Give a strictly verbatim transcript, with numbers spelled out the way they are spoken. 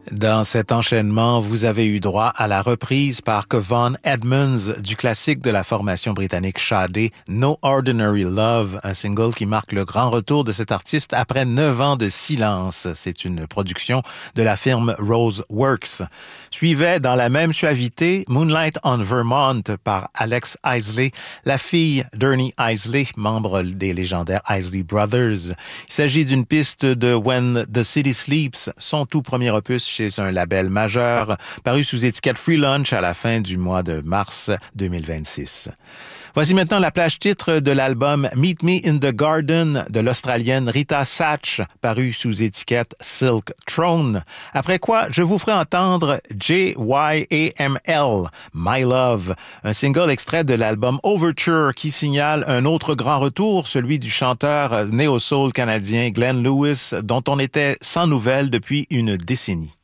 Dans cet enchaînement, vous avez eu droit à la reprise par Kevon Edmonds du classique de la formation britannique Sade, No Ordinary Love, un single qui marque le grand retour de cet artiste après neuf ans de silence. C'est une production de la firme Rose Works. Suivait dans la même suavité Moonlight on Vermont par Alex Isley, la fille d'Ernie Isley, membre des légendaires Isley Brothers. Il s'agit d'une piste de When the City Sleeps, son tout premier opus chez un label majeur, paru sous étiquette Free Lunch à la fin du mois de mars deux mille vingt-six. Voici maintenant la plage titre de l'album Meet Me in the Garden de l'Australienne Rita Satch, paru sous étiquette Silk Throne. Après quoi, je vous ferai entendre J Y A M L, My Love, un single extrait de l'album Overture qui signale un autre grand retour, celui du chanteur néo-soul canadien Glenn Lewis, dont on était sans nouvelles depuis une décennie.